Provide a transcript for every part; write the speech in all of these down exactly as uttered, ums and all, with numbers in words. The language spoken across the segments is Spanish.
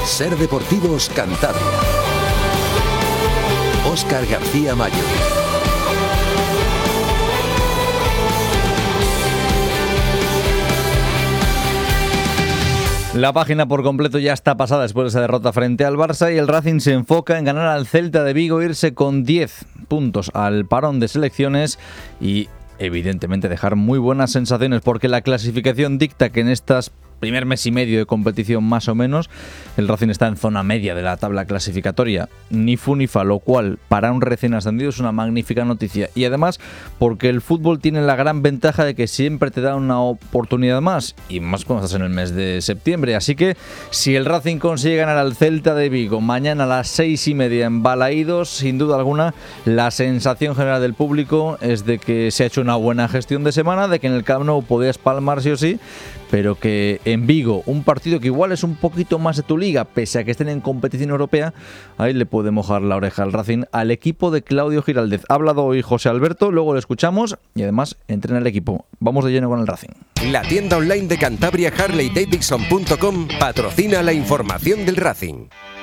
Ser Deportivos Cantabria. Óscar García Mayo. La página por completo ya está pasada después de esa derrota frente al Barça y el Racing se enfoca en ganar al Celta de Vigo, irse con diez puntos al parón de selecciones y evidentemente dejar muy buenas sensaciones, porque la clasificación dicta que en estas primer mes y medio de competición más o menos, el Racing está en zona media de la tabla clasificatoria, ni fu ni fa, lo cual para un recién ascendido es una magnífica noticia. Y además porque el fútbol tiene la gran ventaja de que siempre te da una oportunidad más, y más cuando estás en el mes de septiembre. Así que si el Racing consigue ganar al Celta de Vigo mañana a las seis y media en Balaídos, sin duda alguna la sensación general del público es de que se ha hecho una buena gestión de semana, de que en el Camp Nou podías palmar sí o sí, pero que en Vigo, un partido que igual es un poquito más de tu liga, pese a que estén en competición europea, ahí le puede mojar la oreja al Racing, al equipo de Claudio Giraldez. Ha hablado hoy José Alberto, luego lo escuchamos y además entrena el equipo. Vamos de lleno con el Racing. La tienda online de Cantabria Harley Davidson punto com patrocina la información del Racing.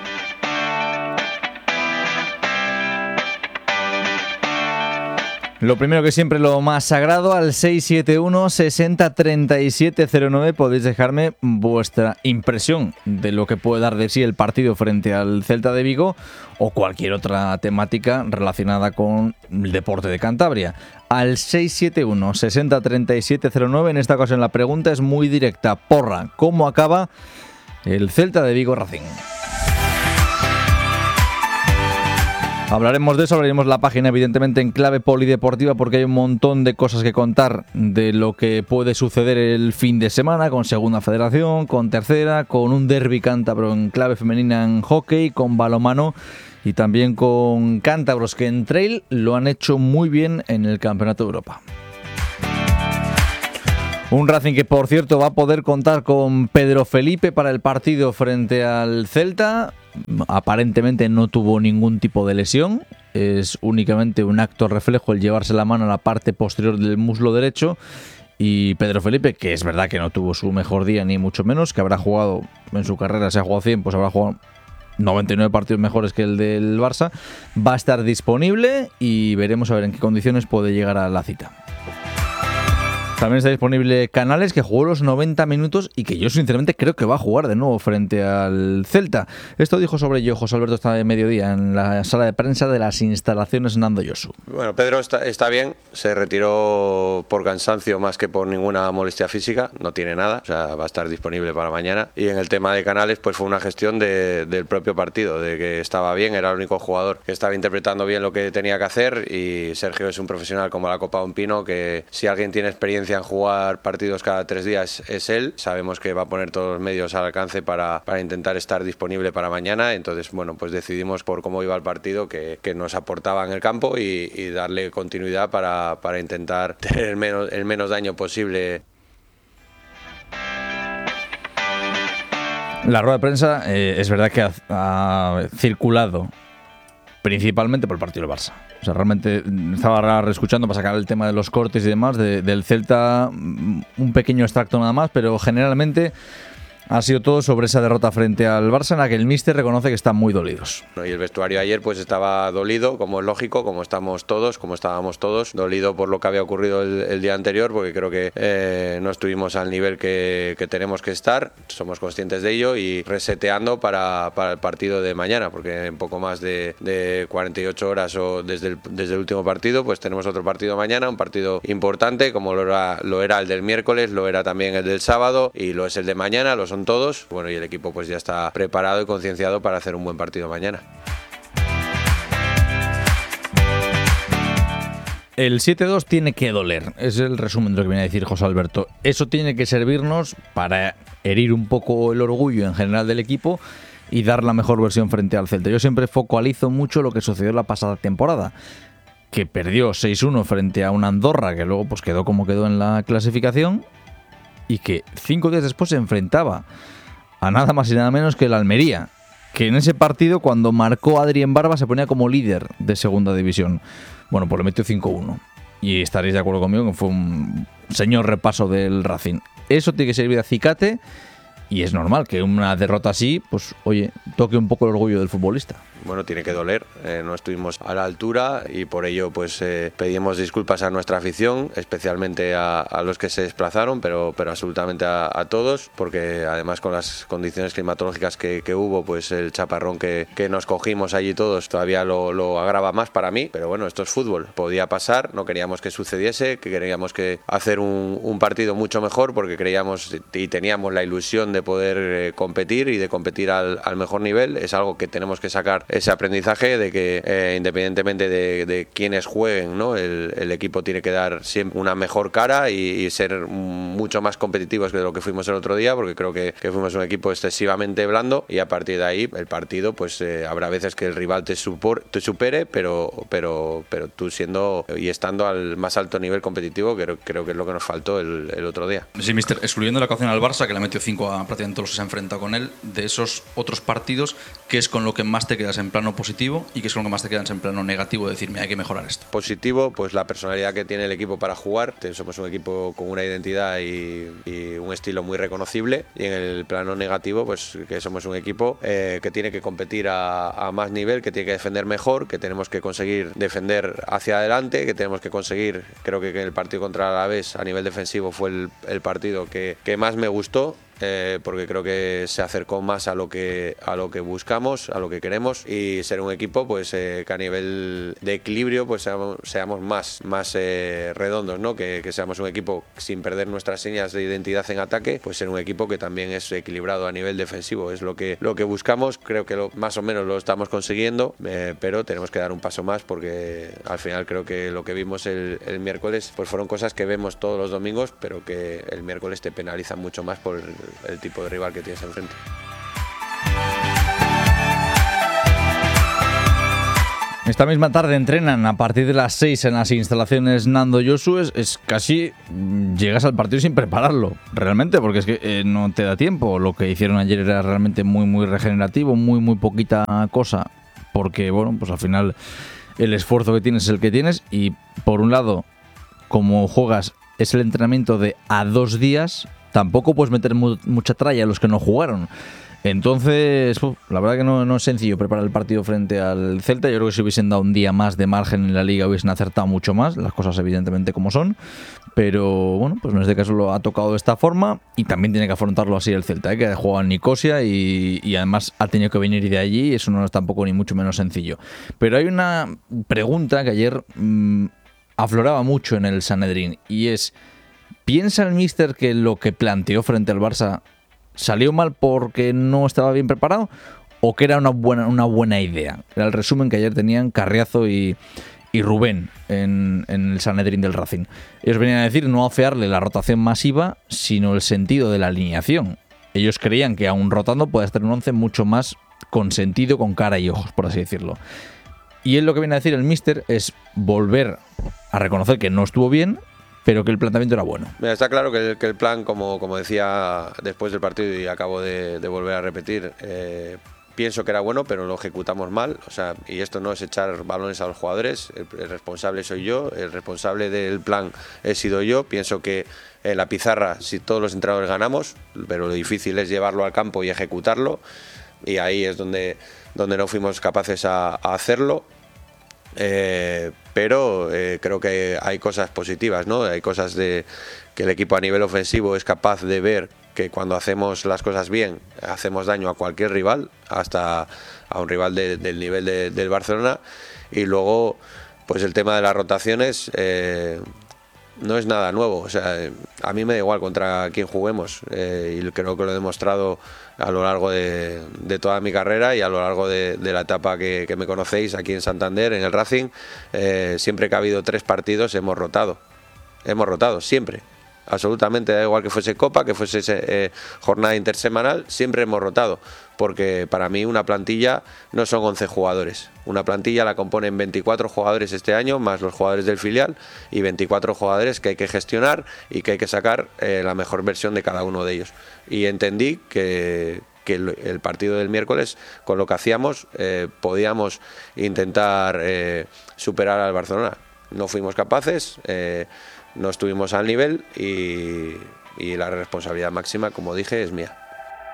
Lo primero que siempre, lo más sagrado, al seis siete uno, sesenta, treinta y siete cero nueve podéis dejarme vuestra impresión de lo que puede dar de sí el partido frente al Celta de Vigo o cualquier otra temática relacionada con el deporte de Cantabria. Al seis siete uno, sesenta, treinta y siete cero nueve, en esta ocasión la pregunta es muy directa. Porra, ¿cómo acaba el Celta de Vigo Racing? Hablaremos de eso, abriremos la página evidentemente en clave polideportiva porque hay un montón de cosas que contar de lo que puede suceder el fin de semana con Segunda Federación, con Tercera, con un derbi cántabro en clave femenina en hockey, con balonmano y también con cántabros que en trail lo han hecho muy bien en el Campeonato de Europa. Un Racing que, por cierto, va a poder contar con Pedro Felipe para el partido frente al Celta. Aparentemente no tuvo ningún tipo de lesión. Es únicamente un acto reflejo el llevarse la mano a la parte posterior del muslo derecho. Y Pedro Felipe, que es verdad que no tuvo su mejor día ni mucho menos, que habrá jugado en su carrera, se ha jugado cien, pues habrá jugado noventa y nueve partidos mejores que el del Barça, va a estar disponible y veremos a ver en qué condiciones puede llegar a la cita. También está disponible Canales, que jugó los noventa minutos y que yo sinceramente creo que va a jugar de nuevo frente al Celta. Esto dijo sobre ello José Alberto esta de mediodía en la sala de prensa de las instalaciones Nando Yosu. Bueno, Pedro está, está bien, se retiró por cansancio más que por ninguna molestia física, no tiene nada, o sea, va a estar disponible para mañana. Y en el tema de Canales, pues fue una gestión de, del propio partido, de que estaba bien, era el único jugador que estaba interpretando bien lo que tenía que hacer, y Sergio es un profesional como la copa de un pino, que si alguien tiene experiencia en jugar partidos cada tres días es él. Sabemos que va a poner todos los medios al alcance para, para intentar estar disponible para mañana. Entonces, bueno, pues decidimos por cómo iba el partido que, que nos aportaba en el campo y, y darle continuidad para, para intentar tener el menos, el menos daño posible. La rueda de prensa eh, es verdad que ha, ha circulado principalmente por el partido del Barça. O sea, realmente estaba reescuchando para sacar el tema de los cortes y demás de, del Celta, un pequeño extracto nada más, pero generalmente ha sido todo sobre esa derrota frente al Barça, en la que el míster reconoce que están muy dolidos. Y el vestuario ayer pues estaba dolido, como es lógico, como estamos todos, como estábamos todos, dolido por lo que había ocurrido el, el día anterior, porque creo que eh, no estuvimos al nivel que, que tenemos que estar, somos conscientes de ello, y reseteando para, para el partido de mañana, porque en poco más de, de cuarenta y ocho horas o desde el, desde el último partido, pues tenemos otro partido mañana, un partido importante, como lo era, lo era el del miércoles, lo era también el del sábado, y lo es el de mañana, lo son todos. Bueno, y el equipo pues ya está preparado y concienciado para hacer un buen partido mañana. El siete dos tiene que doler, es el resumen de lo que viene a decir José Alberto. Eso tiene que servirnos para herir un poco el orgullo en general del equipo y dar la mejor versión frente al Celta. Yo siempre focalizo mucho lo que sucedió la pasada temporada, que perdió seis uno frente a una Andorra que luego pues quedó como quedó en la clasificación, y que cinco días después se enfrentaba a nada más y nada menos que el Almería, que en ese partido, cuando marcó Adrien Barba, se ponía como líder de segunda división. Bueno, pues le metió cinco uno. Y estaréis de acuerdo conmigo que fue un señor repaso del Racing. Eso tiene que servir de acicate y es normal que una derrota así, pues oye, toque un poco el orgullo del futbolista. Bueno, tiene que doler, eh, no estuvimos a la altura y por ello pues eh, pedimos disculpas a nuestra afición, especialmente a, a los que se desplazaron, pero, pero absolutamente a, a todos, porque además con las condiciones climatológicas que, que hubo, pues el chaparrón que, que nos cogimos allí todos todavía lo, lo agrava más para mí, pero bueno, esto es fútbol, podía pasar, no queríamos que sucediese, que queríamos que hacer un, un partido mucho mejor porque creíamos y teníamos la ilusión de poder eh, competir y de competir al, al mejor nivel, es algo que tenemos que sacar ese aprendizaje de que eh, independientemente de, de quiénes jueguen, ¿no? el, el equipo tiene que dar siempre una mejor cara y, y ser mucho más competitivos que de lo que fuimos el otro día, porque creo que, que fuimos un equipo excesivamente blando y a partir de ahí el partido pues eh, habrá veces que el rival te, supor, te supere, pero, pero, pero tú siendo y estando al más alto nivel competitivo creo, creo que es lo que nos faltó el, el otro día. Sí, mister, excluyendo la ocasión al Barça, que le metió cinco a prácticamente todos los que se ha enfrentado con él, de esos otros partidos, ¿qué es con lo que más te quedas en plano positivo y qué es con lo que más te quedas en plano negativo? Decirme, hay que mejorar esto. Positivo, pues la personalidad que tiene el equipo para jugar. Somos un equipo con una identidad y, y un estilo muy reconocible, y en el plano negativo, pues que somos un equipo eh, que tiene que competir a, a más nivel, que tiene que defender mejor, que tenemos que conseguir defender hacia adelante, que tenemos que conseguir, creo que, que el partido contra el Alavés a nivel defensivo fue el, el partido que, que más me gustó. Eh, porque creo que se acercó más a lo que a lo que buscamos, a lo que queremos, y ser un equipo pues eh, que a nivel de equilibrio pues seamos, seamos más, más eh, redondos, ¿no? Que, que seamos un equipo sin perder nuestras señas de identidad en ataque, pues ser un equipo que también es equilibrado a nivel defensivo, es lo que, lo que buscamos. Creo que lo, más o menos lo estamos consiguiendo, eh, pero tenemos que dar un paso más, porque al final creo que lo que vimos el, el miércoles pues fueron cosas que vemos todos los domingos, pero que el miércoles te penalizan mucho más por el, el tipo de rival que tienes enfrente. Esta misma tarde entrenan a partir de las seis en las instalaciones Nando Josu. Es, es casi llegas al partido sin prepararlo, realmente, porque es que eh, no te da tiempo. Lo que hicieron ayer era realmente muy, muy regenerativo, muy, muy poquita cosa, porque, bueno, pues al final el esfuerzo que tienes es el que tienes, y por un lado, como juegas, es el entrenamiento de a dos días, tampoco puedes meter mu- mucha tralla a los que no jugaron. Entonces, uf, la verdad que no, no es sencillo preparar el partido frente al Celta. Yo creo que si hubiesen dado un día más de margen en la liga hubiesen acertado mucho más, las cosas evidentemente como son, pero bueno, pues en este caso lo ha tocado de esta forma, y también tiene que afrontarlo así el Celta, ¿eh? Que ha jugado en Nicosia y, y además ha tenido que venir de allí, y eso no es tampoco ni mucho menos sencillo. Pero hay una pregunta que ayer mmm, afloraba mucho en el Sanedrín, y es: ¿piensa el míster que lo que planteó frente al Barça salió mal porque no estaba bien preparado, o que era una buena, una buena idea? Era el resumen que ayer tenían Carriazo y, y Rubén en, en el Sanedrín del Racing. Ellos venían a decir no afearle la rotación masiva, sino el sentido de la alineación. Ellos creían que aún rotando puede estar un once mucho más con sentido, con cara y ojos, por así decirlo. Y él lo que viene a decir el míster es volver a reconocer que no estuvo bien, pero que el planteamiento era bueno. Mira, está claro que el, que el plan, como, como decía después del partido y acabo de, de volver a repetir, eh, pienso que era bueno, pero lo ejecutamos mal. O sea, y esto no es echar balones a los jugadores, el, el responsable soy yo, el responsable del plan he sido yo. Pienso que en la pizarra, si todos los entrenadores ganamos, pero lo difícil es llevarlo al campo y ejecutarlo, y ahí es donde, donde no fuimos capaces a, a hacerlo. Eh, pero eh, creo que hay cosas positivas, ¿no? Hay cosas de que el equipo a nivel ofensivo es capaz de ver que cuando hacemos las cosas bien hacemos daño a cualquier rival, hasta a un rival de, del nivel de, del Barcelona. Y luego, pues el tema de las rotaciones eh, no es nada nuevo. O sea, a mí me da igual contra quién juguemos, eh, y creo que lo he demostrado a lo largo de, de toda mi carrera y a lo largo de, de la etapa que, que me conocéis aquí en Santander, en el Racing. Eh, siempre que ha habido tres partidos hemos rotado, hemos rotado, siempre, absolutamente, da igual que fuese Copa, que fuese eh, jornada intersemanal, siempre hemos rotado, porque para mí una plantilla no son once jugadores, una plantilla la componen veinticuatro jugadores este año, más los jugadores del filial, y veinticuatro jugadores que hay que gestionar y que hay que sacar eh, la mejor versión de cada uno de ellos. Y entendí que, que el, el partido del miércoles, con lo que hacíamos, eh, podíamos intentar eh, superar al Barcelona. No fuimos capaces, eh, no estuvimos al nivel, y, y la responsabilidad máxima, como dije, es mía.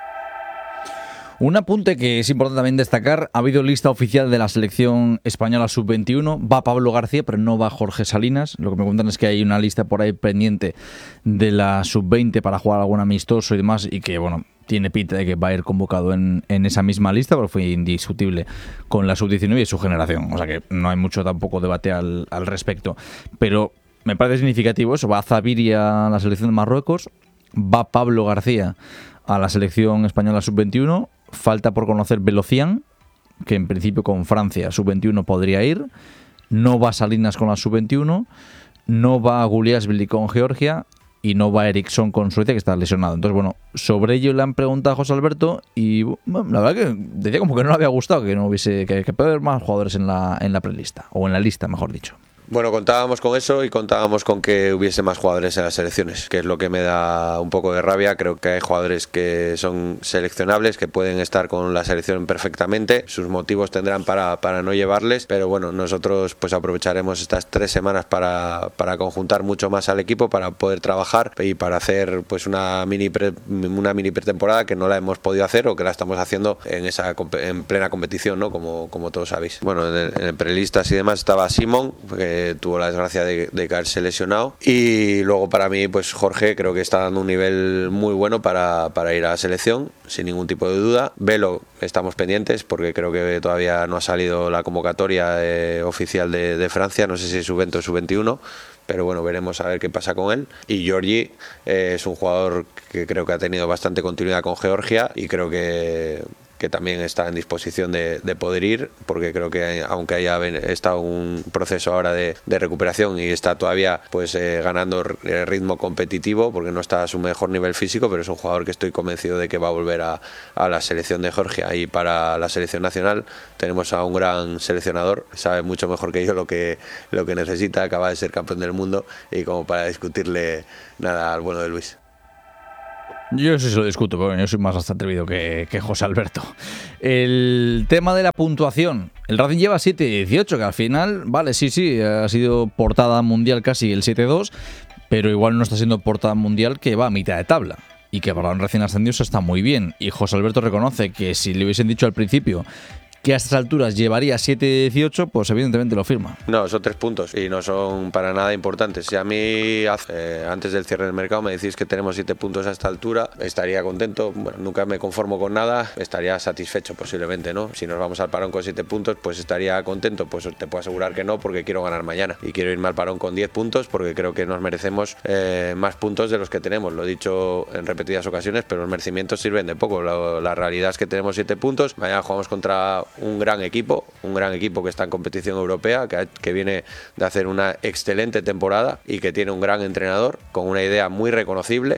Un apunte que es importante también destacar, ha habido lista oficial de la selección española sub veintiuno, va Pablo García, pero no va Jorge Salinas. Lo que me cuentan es que hay una lista por ahí pendiente de la sub veinte para jugar algún amistoso y demás, y que, bueno, tiene pinta de que va a ir convocado en, en esa misma lista, porque fue indiscutible con la sub diecinueve y su generación. O sea que no hay mucho tampoco debate al, al respecto. Pero me parece significativo eso. Va Zaviria a la selección de Marruecos, va Pablo García a la selección española sub veintiuno, falta por conocer Velocián, que en principio con Francia sub veintiuno podría ir, no va Salinas con la sub veintiuno, no va Guliasvili con Georgia y no va Eriksson con Suecia, que está lesionado. Entonces, bueno, sobre ello le han preguntado a José Alberto y bueno, la verdad que decía como que no le había gustado, que no hubiese, que, que puede haber más jugadores en la, en la prelista, o en la lista, mejor dicho. Bueno, contábamos con eso y contábamos con que hubiese más jugadores en las selecciones, que es lo que me da un poco de rabia. Creo que hay jugadores que son seleccionables, que pueden estar con la selección perfectamente. Sus motivos tendrán para, para no llevarles, pero bueno, nosotros pues aprovecharemos estas tres semanas para, para conjuntar mucho más al equipo, para poder trabajar y para hacer pues una mini pre, una mini pretemporada que no la hemos podido hacer o que la estamos haciendo en esa en plena competición, ¿no? Como, como todos sabéis. Bueno, en el, en el prelistas y demás estaba Simón, que tuvo la desgracia de, de caerse lesionado, y luego para mí pues Jorge creo que está dando un nivel muy bueno para, para ir a la selección sin ningún tipo de duda. Velo estamos pendientes porque creo que todavía no ha salido la convocatoria eh, oficial de, de Francia, no sé si es sub veinte o sub veintiuno, pero bueno, veremos a ver qué pasa con él. Y Giorgi eh, es un jugador que creo que ha tenido bastante continuidad con Georgia y creo que que también está en disposición de, de poder ir, porque creo que aunque haya estado un proceso ahora de, de recuperación y está todavía pues eh, ganando ritmo competitivo, porque no está a su mejor nivel físico, pero es un jugador que estoy convencido de que va a volver a, a la selección de Georgia. Y para la selección nacional tenemos a un gran seleccionador, sabe mucho mejor que yo lo que, lo que necesita, acaba de ser campeón del mundo, y como para discutirle nada al bueno de Luis. Yo sí se lo discuto, pero yo soy más hasta atrevido que, que José Alberto. El tema de la puntuación. El Racing lleva siete dieciocho, que al final, vale, sí, sí, ha sido portada mundial casi el siete dos, pero igual no está siendo portada mundial que va a mitad de tabla. Y que para un recién ascendido está muy bien. Y José Alberto reconoce que si le hubiesen dicho al principio que a estas alturas llevaría siete dieciocho, pues evidentemente lo firma. No, son tres puntos y no son para nada importantes. Si a mí eh, antes del cierre del mercado me decís que tenemos siete puntos a esta altura, estaría contento. Bueno, nunca me conformo con nada, estaría satisfecho posiblemente, ¿no? Si nos vamos al parón con siete puntos, pues estaría contento. Pues te puedo asegurar que no, porque quiero ganar mañana y quiero irme al parón con diez puntos, porque creo que nos merecemos eh, más puntos de los que tenemos. Lo he dicho en repetidas ocasiones, pero los merecimientos sirven de poco. La, la realidad es que tenemos siete puntos. Mañana jugamos contra un gran equipo, un gran equipo que está en competición europea, que, que viene de hacer una excelente temporada y que tiene un gran entrenador con una idea muy reconocible.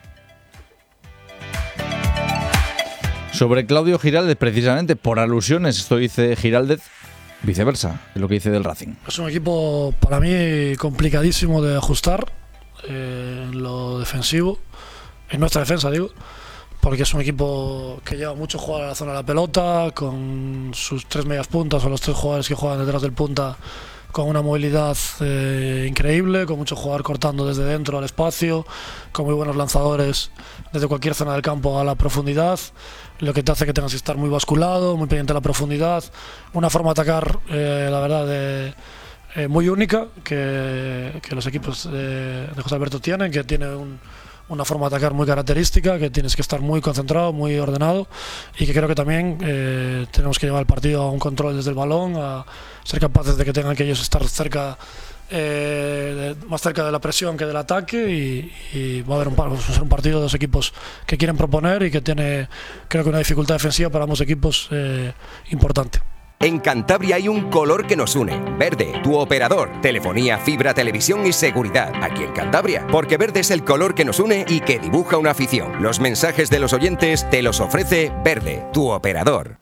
Sobre Claudio Giraldez, precisamente por alusiones, esto dice Giraldez, viceversa, es lo que dice del Racing. Es un equipo para mí complicadísimo de ajustar eh, en lo defensivo, en nuestra defensa digo, porque es un equipo que lleva mucho jugar a la zona de la pelota, con sus tres medias puntas o los tres jugadores que juegan detrás del punta, con una movilidad eh, increíble, con mucho jugador cortando desde dentro al espacio, con muy buenos lanzadores desde cualquier zona del campo a la profundidad, lo que te hace que tengas que estar muy basculado, muy pendiente de la profundidad, una forma de atacar, eh, la verdad, de, eh, muy única, que, que los equipos de, de José Alberto tienen, que tiene un una forma de atacar muy característica, que tienes que estar muy concentrado, muy ordenado, y que creo que también eh, tenemos que llevar el partido a un control desde el balón, a ser capaces de que tengan que ellos estar cerca, eh, de, más cerca de la presión que del ataque, y, y va a haber un, va a ser un partido de dos equipos que quieren proponer y que tiene, creo que una dificultad defensiva para ambos equipos eh, importante. En Cantabria hay un color que nos une. Verde, tu operador. Telefonía, fibra, televisión y seguridad. Aquí en Cantabria. Porque verde es el color que nos une y que dibuja una afición. Los mensajes de los oyentes te los ofrece Verde, tu operador.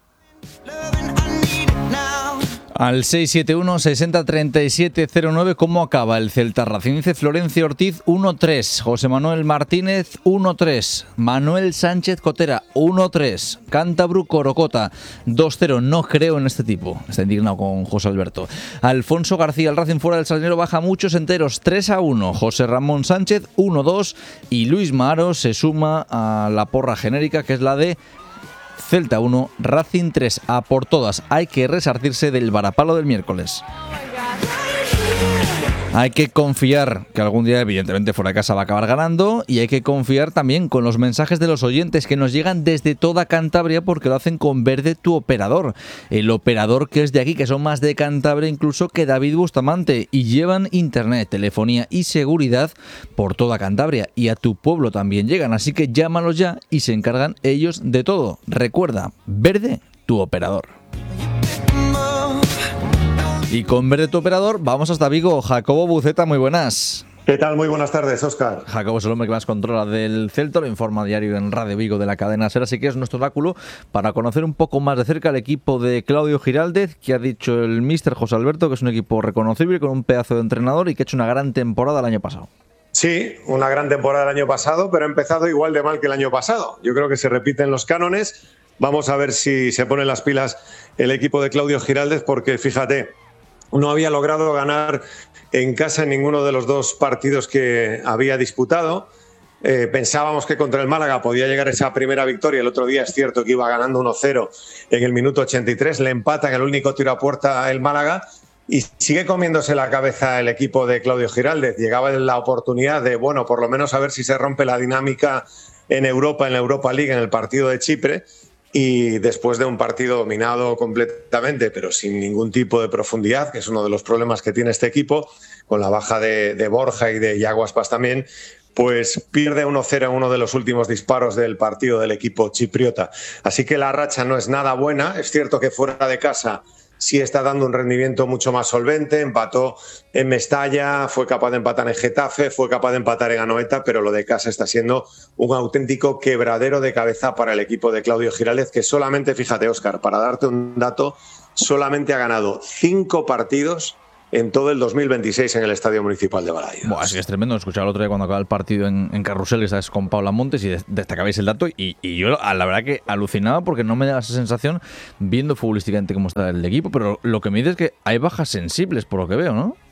Al seis siete uno, sesenta, treinta y siete cero nueve, ¿cómo acaba el Celta Racing? Dice Florencio Ortiz, uno tres. José Manuel Martínez, uno tres. Manuel Sánchez Cotera, uno tres. Cántabru Corocota, dos cero. No creo en este tipo. Está indignado con José Alberto. Alfonso García, el Racing fuera del Sardinero baja muchos enteros, tres a uno. José Ramón Sánchez, uno dos. Y Luis Maro se suma a la porra genérica, que es la de Celta uno, Racing tres. A por todas. Hay que resarcirse del varapalo del miércoles. Hay que confiar que algún día, evidentemente, fuera de casa va a acabar ganando, y hay que confiar también con los mensajes de los oyentes que nos llegan desde toda Cantabria, porque lo hacen con Verde, tu operador. El operador que es de aquí, que son más de Cantabria incluso que David Bustamante, y llevan internet, telefonía y seguridad por toda Cantabria, y a tu pueblo también llegan, así que llámalos ya y se encargan ellos de todo. Recuerda, Verde, tu operador. Y con Verde tu operador vamos hasta Vigo. Jacobo Buceta, muy buenas. ¿Qué tal? Muy buenas tardes, Óscar. Jacobo es el hombre que más controla del Celta, lo informa diario en Radio Vigo de la cadena SER, así que es nuestro oráculo para conocer un poco más de cerca el equipo de Claudio Giraldez, que ha dicho el míster José Alberto que es un equipo reconocible, con un pedazo de entrenador y que ha hecho una gran temporada el año pasado. Sí, una gran temporada el año pasado, pero ha empezado igual de mal que el año pasado. Yo creo que se repiten los cánones. Vamos a ver si se ponen las pilas el equipo de Claudio Giraldez, porque fíjate, no había logrado ganar en casa en ninguno de los dos partidos que había disputado. Eh, pensábamos que contra el Málaga podía llegar esa primera victoria. El otro día es cierto que iba ganando uno cero en el minuto ochenta y tres. Le empata en el único tiro a puerta el Málaga y sigue comiéndose la cabeza el equipo de Claudio Giraldez. Llegaba la oportunidad de, bueno, por lo menos a ver si se rompe la dinámica en Europa, en la Europa League, en el partido de Chipre. Y después de un partido dominado completamente, pero sin ningún tipo de profundidad, que es uno de los problemas que tiene este equipo, con la baja de, de Borja y de Iago Aspas también, pues pierde uno cero en uno de los últimos disparos del partido del equipo chipriota. Así que la racha no es nada buena. Es cierto que fuera de casa sí está dando un rendimiento mucho más solvente, empató en Mestalla, fue capaz de empatar en Getafe, fue capaz de empatar en Anoeta, pero lo de casa está siendo un auténtico quebradero de cabeza para el equipo de Claudio Giraldez, que solamente, fíjate, Óscar, para darte un dato, solamente ha ganado cinco partidos en todo el dos mil veintiséis en el Estadio Municipal de Balaidos. Bueno, así que es tremendo. Escuchaba el otro día cuando acaba el partido en, en Carrusel, estabas con Paula Montes y destacabais el dato, y, y yo la verdad que alucinaba, porque no me da esa sensación viendo futbolísticamente cómo está el equipo, pero lo que me dices es que hay bajas sensibles por lo que veo, ¿no?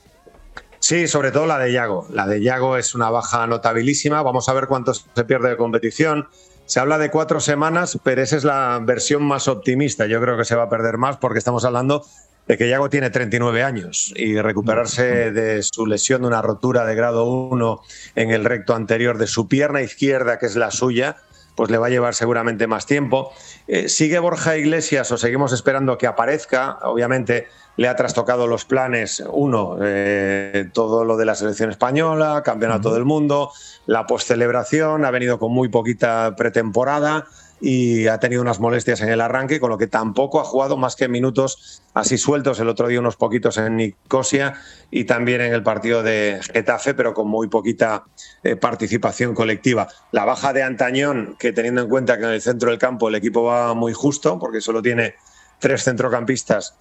Sí, sobre todo la de Iago. La de Iago es una baja notabilísima. Vamos a ver cuánto se pierde de competición. Se habla de cuatro semanas, pero esa es la versión más optimista. Yo creo que se va a perder más, porque estamos hablando de que Iago tiene treinta y nueve años y recuperarse de su lesión de una rotura de grado uno en el recto anterior de su pierna izquierda, que es la suya, pues le va a llevar seguramente más tiempo. Eh, ¿Sigue Borja Iglesias o seguimos esperando que aparezca? Obviamente le ha trastocado los planes, uno, eh, todo lo de la selección española, campeonato del mundo, la postcelebración, ha venido con muy poquita pretemporada y ha tenido unas molestias en el arranque, con lo que tampoco ha jugado más que minutos así sueltos. El otro día unos poquitos en Nicosia y también en el partido de Getafe, pero con muy poquita eh, participación colectiva. La baja de Antañón, que teniendo en cuenta que en el centro del campo el equipo va muy justo, porque solo tiene tres centrocampistas,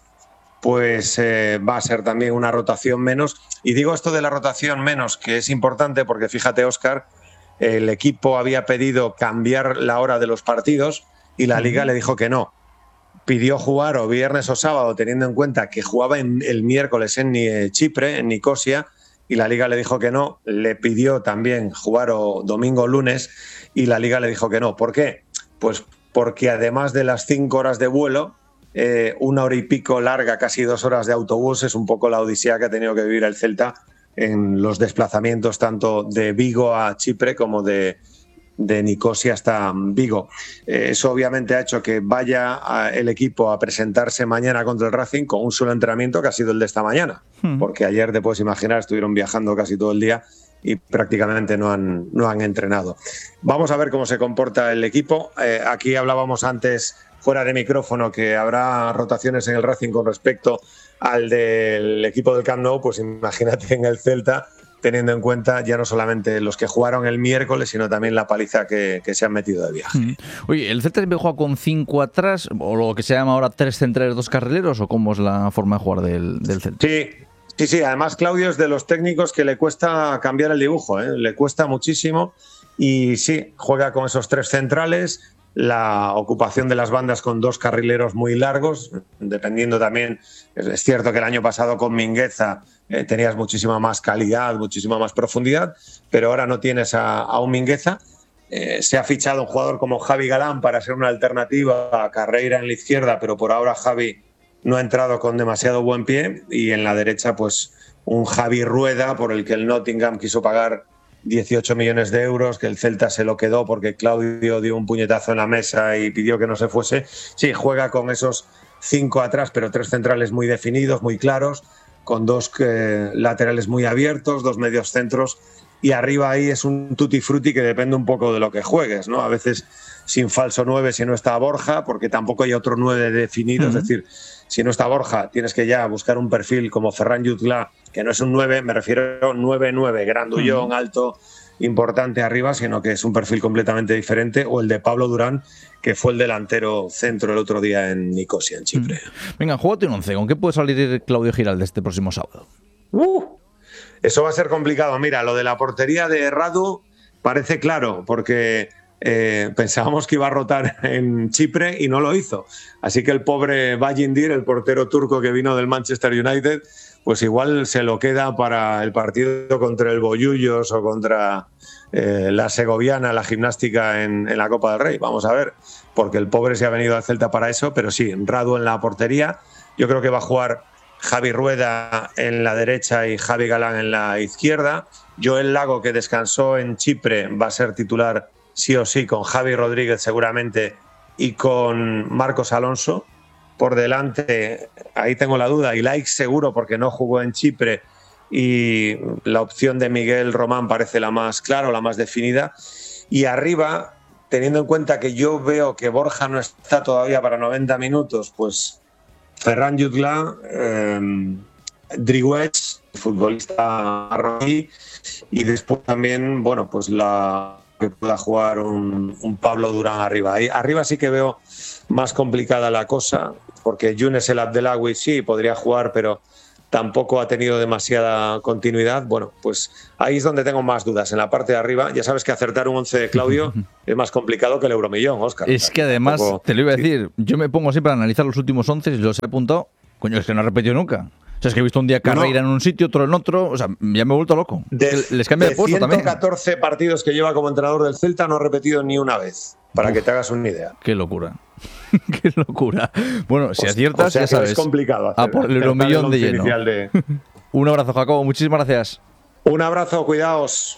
pues eh, va a ser también una rotación menos. Y digo esto de la rotación menos, que es importante porque fíjate, Óscar, el equipo había pedido cambiar la hora de los partidos y la Liga le dijo que no. Pidió jugar o viernes o sábado, teniendo en cuenta que jugaba en, el miércoles en Chipre, en Nicosia, y la Liga le dijo que no. Le pidió también jugar o domingo o lunes y la Liga le dijo que no. ¿Por qué? Pues porque además de las cinco horas de vuelo, eh, una hora y pico larga, casi dos horas de autobús, es un poco la odisea que ha tenido que vivir el Celta en los desplazamientos tanto de Vigo a Chipre como de, de Nicosia hasta Vigo. Eh, eso obviamente ha hecho que vaya a, el equipo a presentarse mañana contra el Racing con un solo entrenamiento, que ha sido el de esta mañana, hmm. porque ayer, te puedes imaginar, estuvieron viajando casi todo el día y prácticamente no han, no han entrenado. Vamos a ver cómo se comporta el equipo. Eh, aquí hablábamos antes, fuera de micrófono, que habrá rotaciones en el Racing con respecto al del equipo del Camp Nou. Pues imagínate en el Celta, teniendo en cuenta ya no solamente los que jugaron el miércoles, sino también la paliza que, que se han metido de viaje. Mm. Oye, ¿el Celta siempre juega con cinco atrás, o lo que se llama ahora tres centrales, dos carrileros, o cómo es la forma de jugar del, del Celta? Sí, sí, sí. Además, Claudio es de los técnicos que le cuesta cambiar el dibujo, ¿eh? Le cuesta muchísimo. Y sí, juega con esos tres centrales, la ocupación de las bandas con dos carrileros muy largos, dependiendo también. Es cierto que el año pasado con Mingueza eh, tenías muchísima más calidad, muchísima más profundidad, pero ahora no tienes a, a un Mingueza. Eh, se ha fichado un jugador como Javi Galán para ser una alternativa a Carreira en la izquierda, pero por ahora Javi no ha entrado con demasiado buen pie, y en la derecha pues un Javi Rueda por el que el Nottingham quiso pagar dieciocho millones de euros, que el Celta se lo quedó porque Claudio dio un puñetazo en la mesa y pidió que no se fuese. Sí, juega con esos cinco atrás, pero tres centrales muy definidos, muy claros, con dos eh, laterales muy abiertos, dos medios centros, y arriba ahí es un tutti frutti que depende un poco de lo que juegues, ¿no? A veces sin falso nueve si no está Borja, porque tampoco hay otro nueve definido, uh-huh. Es decir, si no está Borja tienes que ya buscar un perfil como Ferran Jutgla, que no es un nueve, me refiero a nueve nueve, grandullón, uh-huh. alto, importante arriba, sino que es un perfil completamente diferente, o el de Pablo Durán, que fue el delantero centro el otro día en Nicosia, en Chipre. Uh-huh. Venga, júgate un once. ¿Con qué puede salir Claudio Giralde este próximo sábado? Uh. Eso va a ser complicado. Mira, lo de la portería de Radu parece claro, porque eh, pensábamos que iba a rotar en Chipre y no lo hizo. Así que el pobre Bajindir, el portero turco que vino del Manchester United, pues igual se lo queda para el partido contra el Bollullos o contra eh, la Segoviana, la gimnástica en, en la Copa del Rey. Vamos a ver, porque el pobre se ha venido al Celta para eso, pero sí, Radu en la portería. Yo creo que va a jugar Javi Rueda en la derecha y Javi Galán en la izquierda. Joel Lago, que descansó en Chipre, va a ser titular sí o sí, con Javi Rodríguez seguramente y con Marcos Alonso. Por delante, ahí tengo la duda, y Laik seguro porque no jugó en Chipre, y la opción de Miguel Román parece la más clara o la más definida. Y arriba, teniendo en cuenta que yo veo que Borja no está todavía para noventa minutos, pues Ferran Jutgla, eh, Driouech, futbolista marroquí, y después también, bueno, pues la que pueda jugar un, un Pablo Durán arriba. Ahí, arriba sí que veo más complicada la cosa, porque Younes El Abdelawi sí podría jugar, pero tampoco ha tenido demasiada continuidad. Bueno, pues ahí es donde tengo más dudas, en la parte de arriba. Ya sabes que acertar un once de Claudio es más complicado que el Euromillón, Óscar. Es que además, tampoco... te lo iba a decir, yo me pongo siempre a analizar los últimos once y los he apuntado, coño, es que no ha repetido nunca. O sea, es que he visto un día Carreira no, no. en un sitio, otro en otro, o sea, ya me he vuelto loco. De, Les cambia de, de puesto también. ciento catorce partidos que lleva como entrenador del Celta, no ha repetido ni una vez, para Uf, que te hagas una idea. Qué locura. Qué locura. Bueno, si aciertas, o sea, ya sabes. Es complicado hacer, a por el Euromillón de lleno. De... Un abrazo, Jacobo. Muchísimas gracias. Un abrazo, cuidaos.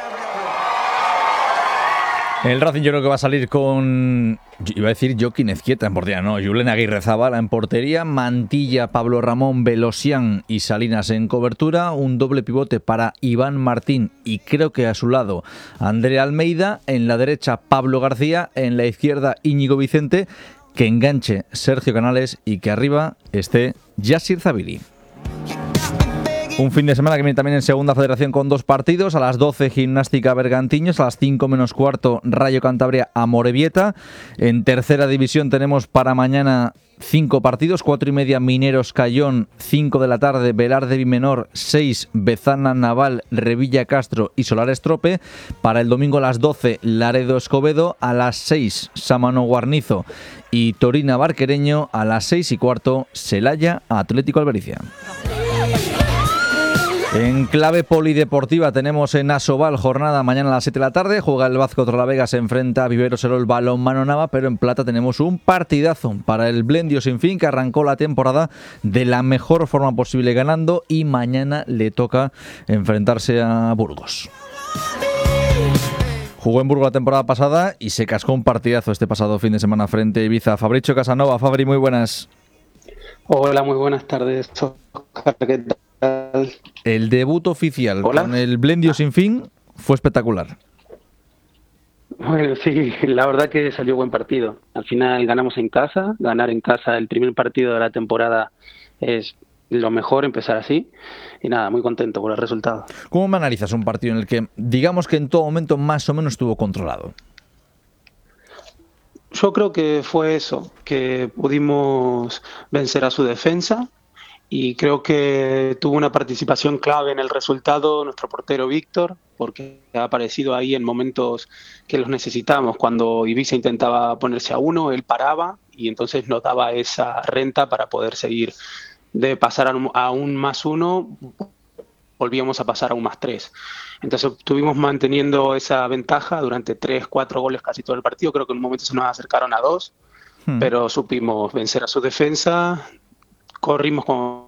El Racing yo creo que va a salir con, iba a decir Joaquín Ezquieta en portería, no, Julen Aguirrezabala en portería, Mantilla, Pablo Ramón, Velosian y Salinas en cobertura, un doble pivote para Iván Martín y creo que a su lado André Almeida, en la derecha Pablo García, en la izquierda Íñigo Vicente, que enganche Sergio Canales y que arriba esté Yassir Zabili. Un fin de semana que viene también en Segunda Federación con dos partidos. A las doce, Gimnástica Bergantiños. A las cinco menos cuarto, Rayo Cantabria Amorebieta. En Tercera División tenemos para mañana cinco partidos. Cuatro y media, Mineros Cayón. Cinco de la tarde, Velar de Bimenor. Seis, Bezana Naval, Revilla Castro y Solares Trope. Para el domingo a las doce, Laredo Escobedo. A las seis, Sámano Guarnizo y Torina Barquereño. A las seis y cuarto, Celaya Atlético Albericia. En clave polideportiva tenemos en Asobal jornada mañana a las siete de la tarde. Juega el Vaz contra la Vega, se enfrenta a Vivero Serol Balonmano Nava, pero en plata tenemos un partidazo para el Blendio Sin Fin, que arrancó la temporada de la mejor forma posible ganando, y mañana le toca enfrentarse a Burgos. Jugó en Burgos la temporada pasada y se cascó un partidazo este pasado fin de semana frente a Ibiza. Fabricio Casanova. Fabri, muy buenas. Hola, muy buenas tardes. ¿Qué tal? El debut oficial Hola. con el Blendio Sin Fin fue espectacular. Bueno, sí, la verdad que salió buen partido. Al final ganamos en casa, ganar en casa el primer partido de la temporada es lo mejor, empezar así. Y nada, muy contento por el resultado. ¿Cómo me analizas un partido en el que, digamos que en todo momento más o menos estuvo controlado? Yo creo que fue eso, que pudimos vencer a su defensa. Y creo que tuvo una participación clave en el resultado nuestro portero Víctor, porque ha aparecido ahí en momentos que los necesitamos. Cuando Ibiza intentaba ponerse a uno, él paraba y entonces nos daba esa renta para poder seguir, de pasar a un más uno, volvíamos a pasar a un más tres. Entonces estuvimos manteniendo esa ventaja durante tres, cuatro goles casi todo el partido. Creo que en un momento se nos acercaron a dos, hmm. pero supimos vencer a su defensa, corrimos con...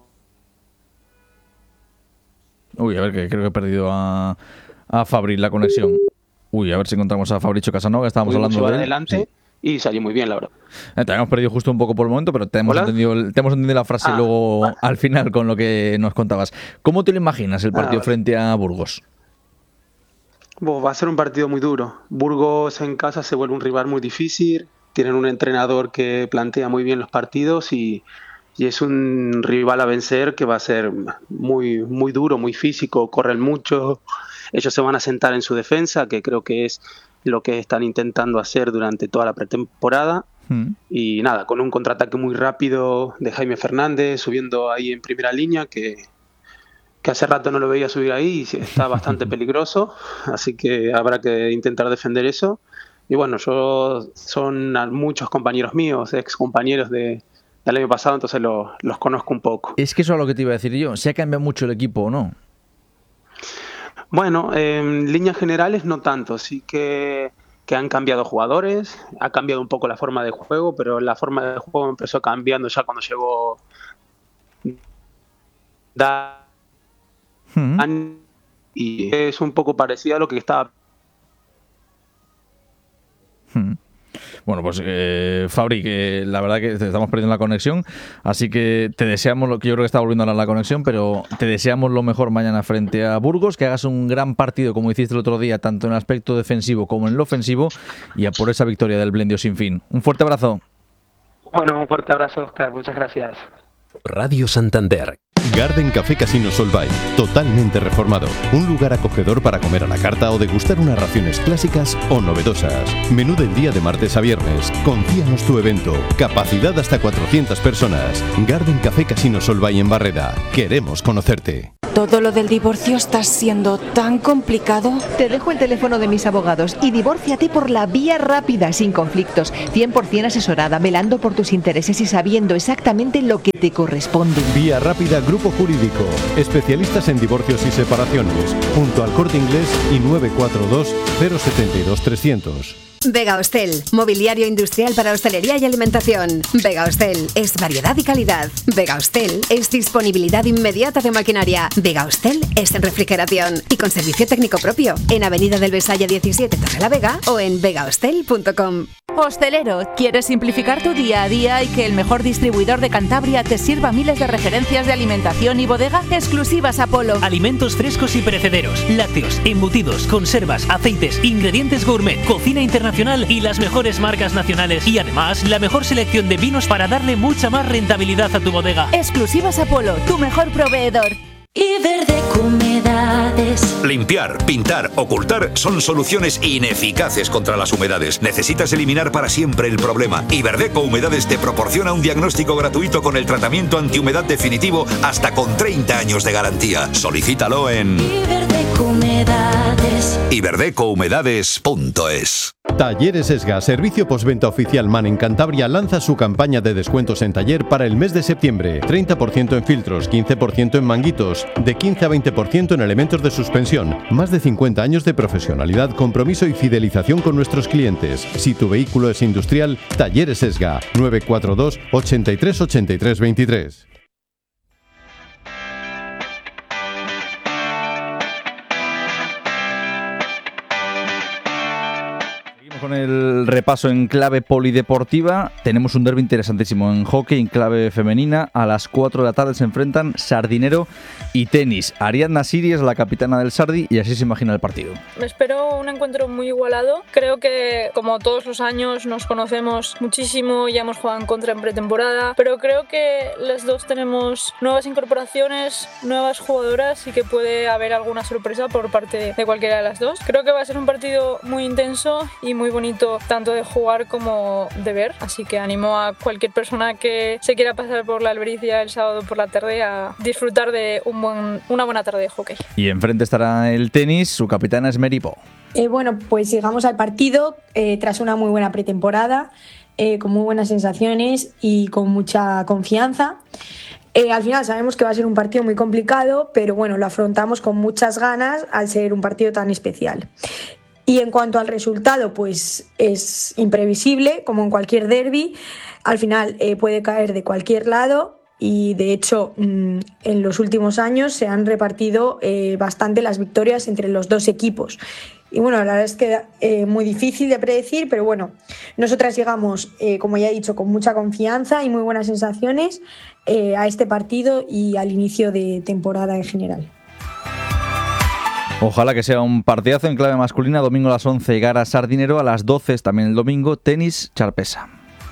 Uy, a ver, que creo que he perdido a, a Fabri la conexión. Uy, a ver si encontramos a Fabricio Casanova, que estábamos Pudimos hablando de él. adelante sí. Y salió muy bien, la verdad. Eh, te hemos perdido justo un poco por el momento, pero te hemos, entendido, te hemos entendido la frase ah, luego vale. al final con lo que nos contabas. ¿Cómo te lo imaginas el partido ah, vale. frente a Burgos? Bueno, va a ser un partido muy duro. Burgos en casa se vuelve un rival muy difícil. Tienen un entrenador que plantea muy bien los partidos y, y es un rival a vencer que va a ser muy, muy duro, muy físico, corren mucho. Ellos se van a sentar en su defensa, que creo que es lo que están intentando hacer durante toda la pretemporada. Mm. Y nada, con un contraataque muy rápido de Jaime Fernández, subiendo ahí en primera línea, que, que hace rato no lo veía subir ahí y está bastante peligroso. Así que habrá que intentar defender eso. Y bueno, yo son muchos compañeros míos, ex compañeros de, del año pasado, entonces lo, los conozco un poco. Es que eso es lo que te iba a decir yo. ¿Se ha cambiado mucho el equipo o no? Bueno, en líneas generales no tanto, sí que, que han cambiado jugadores, ha cambiado un poco la forma de juego, pero la forma de juego empezó cambiando ya cuando llegó Dan, mm-hmm. y es un poco parecido a lo que estaba. Mm. Bueno, pues eh, Fabri, que la verdad que te estamos perdiendo la conexión, así que te deseamos lo que yo creo que está volviendo a la conexión, pero te deseamos lo mejor mañana frente a Burgos, que hagas un gran partido como hiciste el otro día, tanto en el aspecto defensivo como en el ofensivo, y a por esa victoria del Blendio sin fin. Un fuerte abrazo. Bueno, un fuerte abrazo, Oscar. Muchas gracias. Radio Santander. Garden Café Casino Solvay, totalmente reformado. Un lugar acogedor para comer a la carta o degustar unas raciones clásicas o novedosas. Menú del día de martes a viernes. Confíanos tu evento. Capacidad hasta cuatrocientas personas. Garden Café Casino Solvay en Barreda. Queremos conocerte. ¿Todo lo del divorcio está siendo tan complicado? Te dejo el teléfono de mis abogados y divórciate por la vía rápida, sin conflictos, cien por ciento asesorada, velando por tus intereses y sabiendo exactamente lo que te corresponde. Vía Rápida Grupo Jurídico, especialistas en divorcios y separaciones, junto al Corte Inglés y nueve cuatro dos, cero siete dos, tres cero cero. Vega Hostel, mobiliario industrial para hostelería y alimentación. Vega Hostel es variedad y calidad. Vega Hostel es disponibilidad inmediata de maquinaria. Vega Hostel es refrigeración y con servicio técnico propio. En Avenida del Besaya diecisiete, Torrelavega o en vega hostel punto com. Hostelero, ¿quieres simplificar tu día a día y que el mejor distribuidor de Cantabria te sirva miles de referencias de alimentación y bodega? Exclusivas Apolo. Alimentos frescos y perecederos, lácteos, embutidos, conservas, aceites, ingredientes gourmet, cocina internacional y las mejores marcas nacionales. Y además, la mejor selección de vinos para darle mucha más rentabilidad a tu bodega. Exclusivas Apolo, tu mejor proveedor. Iberdeco Humedades. Limpiar, pintar, ocultar son soluciones ineficaces contra las humedades. Necesitas eliminar para siempre el problema. Iberdeco Humedades te proporciona un diagnóstico gratuito con el tratamiento antihumedad definitivo hasta con treinta años de garantía. Solicítalo en Iberdeco Humedades. iberdeco humedades punto es. Talleres Esga, servicio postventa oficial MAN en Cantabria, lanza su campaña de descuentos en taller para el mes de septiembre. treinta por ciento en filtros, quince por ciento en manguitos, de quince a veinte por ciento en elementos de suspensión. Más de cincuenta años de profesionalidad, compromiso y fidelización con nuestros clientes. Si tu vehículo es industrial, Talleres Esga, nueve cuatro dos, ochenta y tres, ochenta y tres, veintitrés. Con el repaso en clave polideportiva, tenemos un derbi interesantísimo en hockey, en clave femenina. A las cuatro de la tarde se enfrentan Sardinero y Tenis. Ariadna Siri es la capitana del Sardi y así se imagina el partido. Me espero un encuentro muy igualado. Creo que, como todos los años, nos conocemos muchísimo, ya hemos jugado en contra en pretemporada, pero creo que las dos tenemos nuevas incorporaciones, nuevas jugadoras y que puede haber alguna sorpresa por parte de cualquiera de las dos. Creo que va a ser un partido muy intenso y muy bonito tanto de jugar como de ver, así que animo a cualquier persona que se quiera pasar por la Albericia el sábado por la tarde a disfrutar de un buen, una buena tarde de hockey. Y enfrente estará el Tenis, su capitana es Meripo. Eh, bueno, pues llegamos al partido eh, tras una muy buena pretemporada, eh, con muy buenas sensaciones y con mucha confianza. Eh, al final sabemos que va a ser un partido muy complicado, pero bueno, lo afrontamos con muchas ganas al ser un partido tan especial. Y en cuanto al resultado, pues es imprevisible, como en cualquier derbi. Al final eh, puede caer de cualquier lado y de hecho mmm, en los últimos años se han repartido eh, bastante las victorias entre los dos equipos. Y bueno, la verdad es que es eh, muy difícil de predecir, pero bueno, nosotras llegamos, eh, como ya he dicho, con mucha confianza y muy buenas sensaciones eh, a este partido y al inicio de temporada en general. Ojalá que sea un partidazo en clave masculina, domingo a las once, Gara Sardinero, a las doce también el domingo, tenis Charpesa.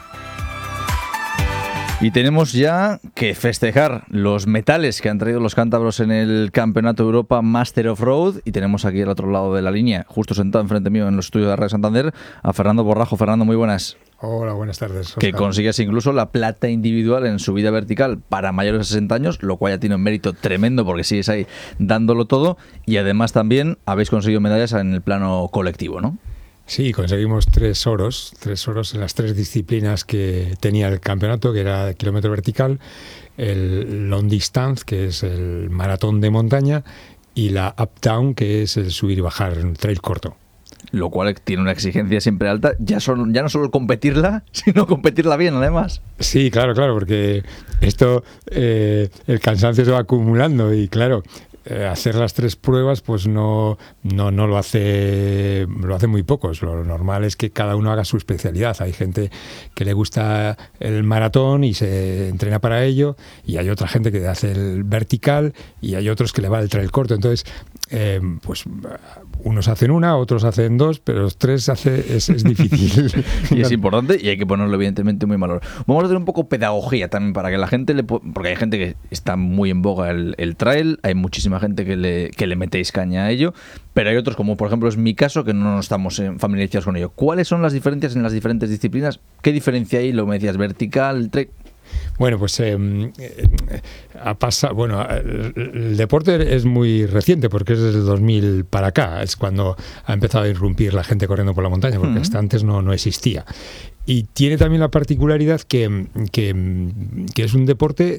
Y tenemos ya que festejar los metales que han traído los cántabros en el Campeonato de Europa Master of Road. Y tenemos aquí al otro lado de la línea, justo sentado enfrente mío en los estudios de Radio Santander, a Fernando Borrajo. Fernando, muy buenas. Hola, buenas tardes. Oscar. Que consigues incluso la plata individual en subida vertical para mayores de sesenta años, lo cual ya tiene un mérito tremendo porque sigues ahí dándolo todo. Y además también habéis conseguido medallas en el plano colectivo, ¿no? Sí, conseguimos tres oros, tres oros en las tres disciplinas que tenía el campeonato, que era el kilómetro vertical, el long distance, que es el maratón de montaña, y la up-down, que es el subir y bajar, el trail corto. Lo cual tiene una exigencia siempre alta, ya, son, ya no solo competirla, sino competirla bien, además. Sí, claro, claro, porque esto, eh, el cansancio se va acumulando y claro, hacer las tres pruebas pues no, no, no lo hace lo hace muy pocos. Lo normal es que cada uno haga su especialidad. Hay gente que le gusta el maratón y se entrena para ello, y hay otra gente que hace el vertical y hay otros que le va el trail corto. Entonces eh, pues unos hacen una, otros hacen dos, pero los tres hace, es, es difícil. Y es importante y hay que ponerlo evidentemente muy en valor. Vamos a hacer un poco pedagogía también para que la gente le po- porque hay gente que está muy en boga el, el trail, hay muchísima gente que le, que le metéis caña a ello, pero hay otros, como por ejemplo es mi caso, que no estamos familiarizados con ello. ¿Cuáles son las diferencias en las diferentes disciplinas? ¿Qué diferencia hay? Lo me decías, vertical, trail. Bueno, pues eh, eh, ha pasado. Bueno, el, el deporte es muy reciente porque es desde el dos mil para acá. Es cuando ha empezado a irrumpir la gente corriendo por la montaña, porque uh-huh. hasta antes no, no existía. Y tiene también la particularidad que, que, que es un deporte